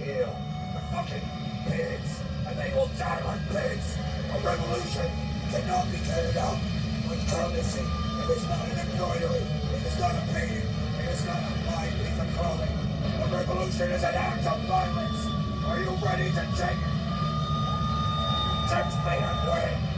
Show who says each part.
Speaker 1: you. They're fucking pigs, and they will die like pigs. A revolution cannot be carried out with clemency. It is not an embroidery. It is not a painting. It is not a fine piece of clothing. A revolution is an act of violence. Are you ready to take it? Text me and win.